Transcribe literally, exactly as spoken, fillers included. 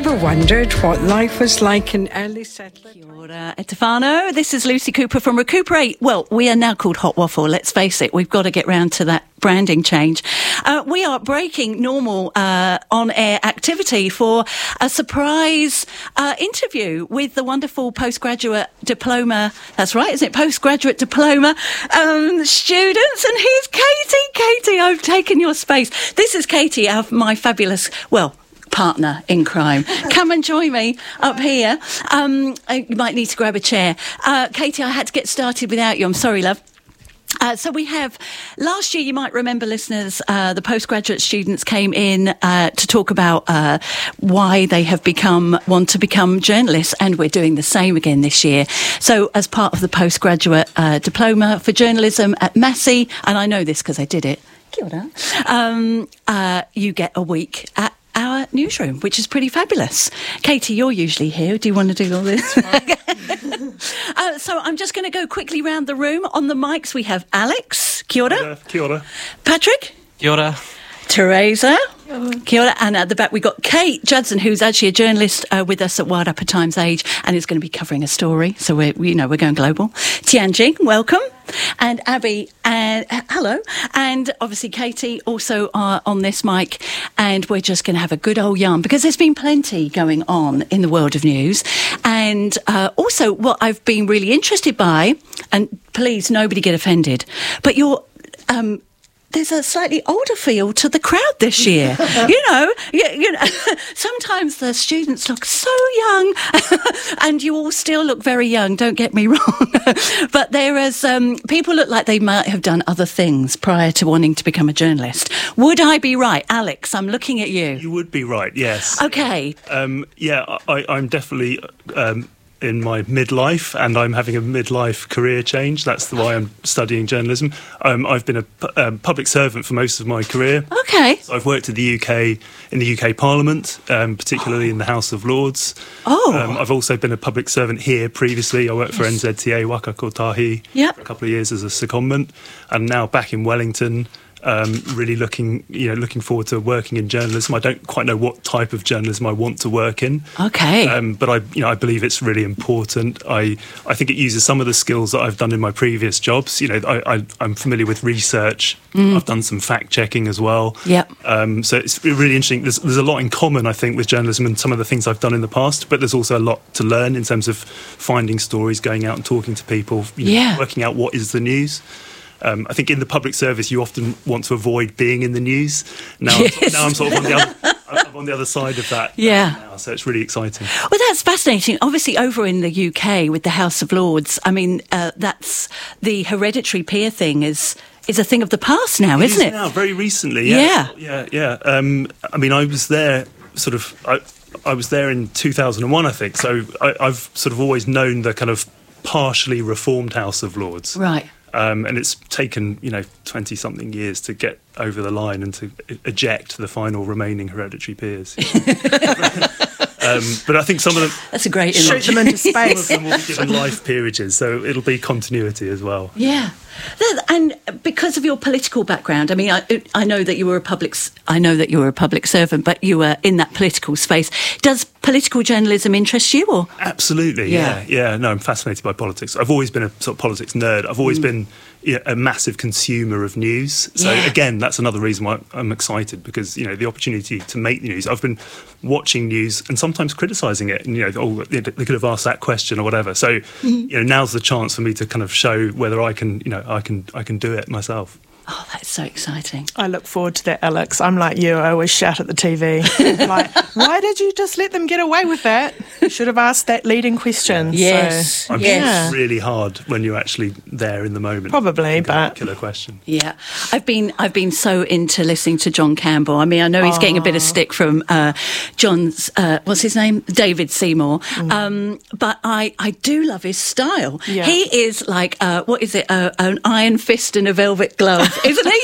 ever wondered what life was like in early settler? Kia ora, Etefano. This is Lucy Cooper from Recuperate. Well, we are now called Hot Waffle. Let's face it, we've got to get round to that branding change. Uh, we are breaking normal uh, on-air activity for a surprise uh, interview with the wonderful postgraduate diploma, that's right, isn't it? Postgraduate diploma um, students. And here's Katie. Katie, I've taken your space. This is Katie, our, my fabulous, well, partner in crime. Come and join me up here. Um, you might need to grab a chair. Uh, Katie, I had to get started without you. I'm sorry, love. Uh, so we have, last year, you might remember, listeners, uh, the postgraduate students came in uh, to talk about uh, why they have become, want to become journalists, and we're doing the same again this year. So as part of the postgraduate uh, diploma for journalism at Massey, and I know this because I did it, kia ora, um, uh, you get a week at our newsroom, which is pretty fabulous. Katie, you're usually here. Do you want to do all this? uh, so I'm just going to go quickly round the room. On the mics, we have Alex. Kia ora. Uh, kia ora. Patrick. Kia ora. Teresa. Kia ora. And at the back, we've got Kate Judson, who's actually a journalist uh, with us at Wired Up at Times Age, and is going to be covering a story. So we're, you know, we're going global. Tianjing, welcome. And Abby, and uh, hello. And obviously Katie also are on this mic, and we're just going to have a good old yarn because there's been plenty going on in the world of news. And uh, also what I've been really interested by, and please nobody get offended, but you're... Um, there's a slightly older feel to the crowd this year. you know, you, you know, sometimes the students look so young and you all still look very young, don't get me wrong. But there is, um, people look like they might have done other things prior to wanting to become a journalist. Would I be right? Alex, I'm looking at you. You would be right, yes. Okay. Um, yeah, I, I'm definitely... Um, in my midlife, and I'm having a midlife career change. That's why I'm studying journalism. Um, I've been a pu- um, public servant for most of my career. Okay. So I've worked in the U K, in the U K Parliament, um, particularly oh. in the House of Lords. Oh. Um, I've also been a public servant here previously. I worked for yes. N Z T A Waka Kotahi yep. for a couple of years as a secondment, and now back in Wellington. Um, really looking, you know, looking forward to working in journalism. I don't quite know what type of journalism I want to work in. Okay. Um, but I, you know, I believe it's really important. I, I think it uses some of the skills that I've done in my previous jobs. You know, I, I, I'm familiar with research. Mm. I've done some fact checking as well. Yep. Um, so it's really interesting. There's, there's a lot in common, I think, with journalism and some of the things I've done in the past. But there's also a lot to learn in terms of finding stories, going out and talking to people, you know, yeah. working out what is the news. Um, I think in the public service you often want to avoid being in the news. Now, yes. now I'm sort of on the other, I'm on the other side of that. Yeah. Now, so it's really exciting. Well, that's fascinating. Obviously, over in the U K with the House of Lords, I mean, uh, that's the hereditary peer thing is is a thing of the past now, it isn't is it? Now, very recently. Yeah, yeah, yeah. yeah. Um, I mean, I was there sort of. I, I was there in two thousand one, I think. So I, I've sort of always known the kind of partially reformed House of Lords. Right. Um, and it's taken, you know, twenty-something years to get over the line and to eject the final remaining hereditary peers. um, but I think some of them... That's a great image. Shoot them into space. Some of them will be given life peerages, so it'll be continuity as well. Yeah. And because of your political background, I mean, I, I know that you were a public, I know that you were a public servant, but you were in that political space. Does political journalism interest you, or? Absolutely, yeah, yeah. yeah. No, I'm fascinated by politics. I've always been a sort of politics nerd. I've always mm. been you know, a massive consumer of news. So yeah. again, that's another reason why I'm excited, because you know the opportunity to make the news. I've been watching news and sometimes criticising it, and you know, oh, they could have asked that question or whatever. So mm. you know, now's the chance for me to kind of show whether I can, you know. I can I can do it myself. Oh, that's so exciting. I look forward to that, Alex. I'm like you, I always shout at the T V. Like, why did you just let them get away with that? You should have asked that leading question. Yes. So, I'm yes. sure it's really hard when you're actually there in the moment. Probably, but... Killer question. Yeah. I've been I've been so into listening to John Campbell. I mean, I know he's oh. getting a bit of stick from uh, John's, uh, what's his name? David Seymour. Mm. Um, but I, I do love his style. Yeah. He is like, uh, what is it, uh, an iron fist and a velvet glove, isn't he?